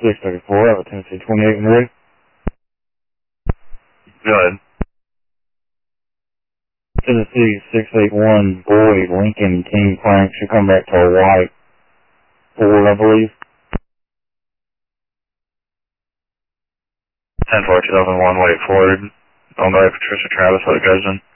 634 out of Tennessee 28 and ready. Go ahead. Tennessee 681 Boyd Lincoln King Frank should come back to a white Ford, I believe. 10-4, 2001, White Ford. Owned by Patricia Travis, what it goes in.